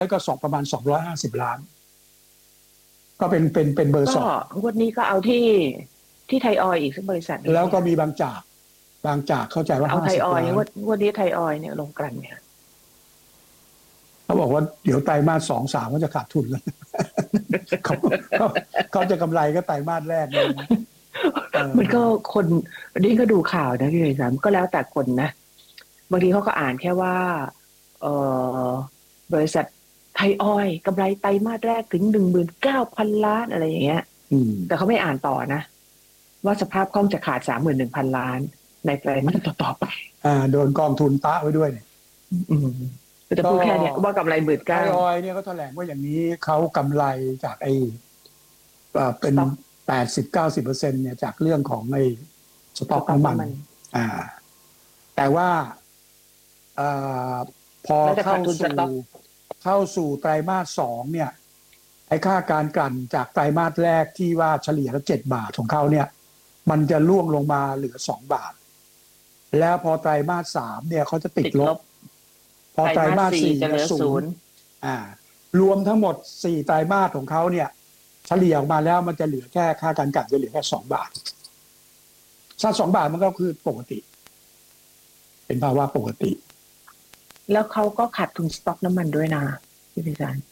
ก็สองประมาณ250 ล้านก็เป็นเบอร์ก็สองงวดนี้ก็เอาที่ไทยออยล์อีกสักบริษัทหนึ่งแล้วก็มีเนี่ยบางจากเข้าใจว่าเอาไทยออยล์ 50 ล้านงวดนี้ไทยออยล์เนี่ยลงกลั่นเนี่ยเขาบอกว่าเดี๋ยวไตรมาส2-3ก็จะขาดทุนแล้วเขาเขาเขาจะกำไรก็ไตรมาสแรกเลยนะเอมันก็อคนนี่ก็ดูข่าวนะพี่เลยสามก็แล้วแต่คนนะบางทีเขาก็อ่านแค่ว่าเออบริษัทไทยออยล์กำไรไตรมาสแรกถึง19,000 ล้านอะไรอย่างเงี้ยอืมแต่เขาไม่อ่านต่อนะว่าสภาพคล่องจะขาด31,000 ล้านในไตรมาสต่อไปโดนกองทุนตะไว้ด้วยเนี่ยอืมก็จะก็พูดแค่เนี้ยว่ากำไรหมื่นไทเก้ายออยล์เนี่ยเขาแถลงว่าอย่างนี้เขากำไรจากเป็นสต็อก 80-90%เนี่ยจากเรื่องของสสต็อกน้ำมันต็อกน้ำมันอ่าแต่ว่าเอ่อพอแล้วจะเข้าขาดทุนสสู่ต็อกไตรมาสสองเนี่ยไอ้ค่าการกลั่นจากไตรมาสแรกที่ว่าเฉลี่ยละ7 บาทของเขาเนี่ยมันจะล่วงลงมาเหลือ2 บาทแล้วพอไตรมาส3เนี่ยเขาจะติดลบติดลบพอไตรไตรมาสมาส4 4จะเหเนี่ยลือศูนย์ศูนย์อ่ารวมทั้งหมด4 ไตรมาสของเขาเนี่ยเฉลี่ยออกมาแล้วมันจะเหลือแค่ค่าการกลั่นจะเหลือแค่2 บาทถ้า2 บาทมันก็คือปกติเป็นภาวะปกติแล้วเขาก็ขาดทุนสต็อกน้ำมันด้วยนะพี่พิจารณ์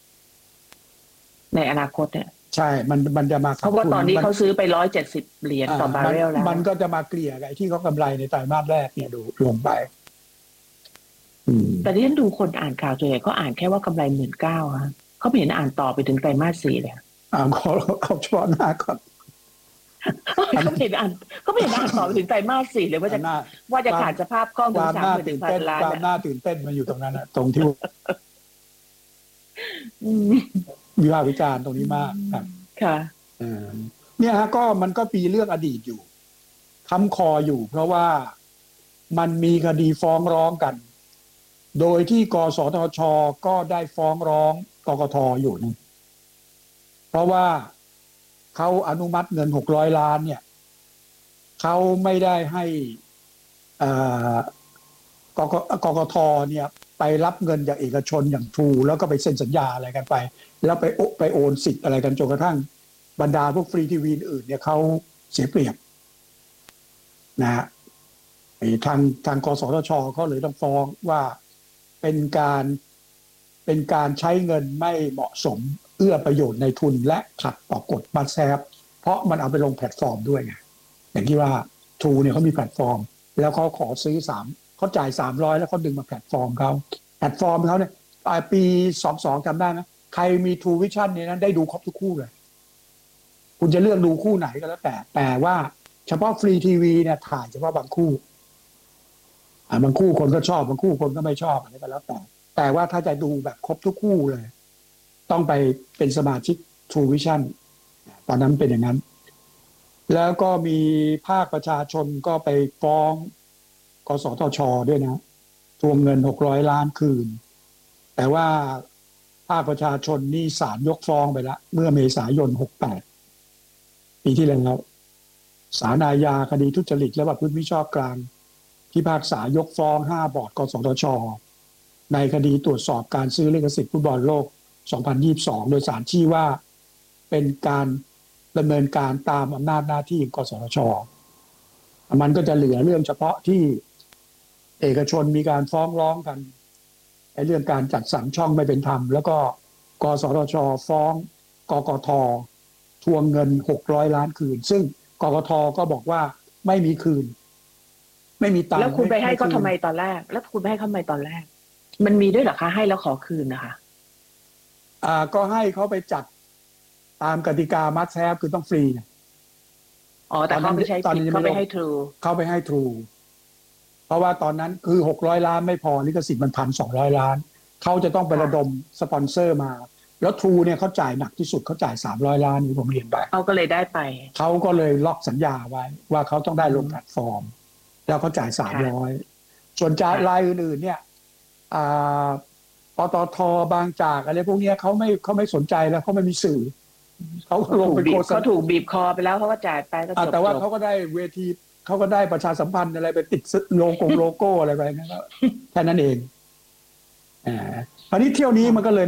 ในอนาคตเนี่ยใช่มันจะมาเพราะว่าขาดทุนตอนนี้เขาซื้อไป170 เหรียญต่อบาร์มันเรลแล้วมันก็จะมาเกลี่ยกับไอ้ที่เขากำไรในไตรมาสแรกเนี่ยดูลงไปอืมแต่ที่ฉันดูคนอ่านข่าวส่วนใหญ่เขาอ่านแค่ว่ากำไร19,000ฮะเขาไม่เห็นอ่านต่อไปถึงไตรมาส 4เลยเอาเฉพาะหน้าก่อนอันเขาไม่เห็นอ่านเขาไม่เห็นอ่านต่อไปถึงไตรมาส 4เลยว่าจะหน้าว่าจะความขาดสภาพคล่องคถึงวามน่าตื่นเต้น 31,000 ล้านความเนี่ยน่าตื่นเต้นมันอยู่ตรงนั้นนะตรงที่อืมวิพากษ์วิจารณ์ตรงนี้มากครับค่ะเออเนี่ยฮะก็มันก็ปีเรื่องอดีตอยู่ค้ำคออยู่เพราะว่ามันมีคดีฟ้องร้องกันโดยที่กสทชก็ได้ฟ้องร้องกกทอยู่นี่เพราะว่าเขาอนุมัติเงิน600 ล้านเนี่ยเขาไม่ได้ให้เอ่กกทเนี่ยไปรับเงินจากเอกชนอย่างทรูแล้วก็ไปเซ็นสัญญาอะไรกันไปแล้วไปโอนสิทธิ์อะไรกันจนกระทั่งบรรดาพวกฟรีทีวีอื่นเนี่ยเขาเสียเปรียบนะฮะทางกสทชก็เลยต้องฟ้องว่าเป็นการใช้เงินไม่เหมาะสมเอื้อประโยชน์ในทุนและขัดต่อกฎบัตรแซฟเพราะมันเอาไปลงแพลตฟอร์มด้วยไงอย่างที่ว่าทูเนี่ยเขามีแพลตฟอร์มแล้วเขาขอซื้อเขาจ่าย300แล้วเขาดึงมาแพลตฟอร์มเขาแพลตฟอร์มเขาเนี่ยปี22จำได้ไหมใครมีทูวิชั่นเนี่ยนั้นได้ดูครบทุกคู่เลยคุณจะเลือกดูคู่ไหนก็แล้วแต่ว่าเฉพาะฟรีทีวีเนี่ยถ่ายเฉพาะบางคู่บางคู่คนก็ชอบบางคู่คนก็ไม่ชอบอะไรก็แล้วแต่ว่าถ้าจะดูแบบครบทุกคู่เลยต้องไปเป็นสมาชิก True Vision ตอนนั้นเป็นอย่างนั้นแล้วก็มีภาคประชาชนก็ไปฟ้องกสทชด้วยนะทวงเงิน600 ล้านคืนแต่ว่าภาคประชาชนนี่ศาลยกฟ้องไปแล้วเมื่อเมษายน68ปีที่แล้วศาลอาญาคดีทุจริตและประพฤติมิชอบกลางพิพากษายกฟ้อง5 บอร์ดกสทชในคดีตรวจสอบการซื้อลิขสิทธิ์ฟุตบอลโลก2022โดยศาลชี้ว่าเป็นการดำเนินการตามอำนาจหน้าที่ของกสทชมันก็จะเหลือเรื่องเฉพาะที่เอกชนมีการฟ้องร้องกันในเรื่องการจัดสรรช่องไม่เป็นธรรมแล้วก็กสทชฟ้องกกททวงเงิน600 ล้านคืนซึ่งกกทก็บอกว่าไม่มีคืนไม่มีตังค์แล้วคุณไปให้เขาคืนทำไมตอนแรกแล้วคุณไปให้เขาทำไมตอนแรกมันมีด้วยเหรอคะให้แล้วขอคืนนะคะก็ให้เขาไปจัดตามกติกามัดแซฟคือต้องฟรีอ๋อแต่เขาไม่ใช่ตอนผิดนี้เขาไปให้ทรูเขาไปให้ทรูเพราะว่าตอนนั้นคือ600 ล้านไม่พอลิขสิทธิ์มัน1,200 ล้านเขาจะต้องไประดมสปอนเซอร์มาแล้วทรูเนี่ยเขาจ่ายหนักที่สุดเขาจ่าย300 ล้านนี่ผมเรียนไปเขาก็เลยได้ไปเขาก็เลยล็อกสัญญาไว้ว่าเขาต้องได้ลงแพลตฟอร์มแล้วเขาจ่าย300ส่วนจ่ายรายอื่นๆเนี่ยปตทบางจากอะไรพวกนี้เขาไม่สนใจแล้วเขาไม่มีสื่อเขาลงเป็นโฆษณาเขาถูกบีบคอไปแล้วเขาก็จ่ายไปก็จบแต่ว่าเขาก็ได้เวทีเขาก็ได้ประชาสัมพันธ์อะไรไปติดโลโก้อะไรไปนั่นแค่นั้นเองคราวนี้เที่ยวนี้มันก็เลย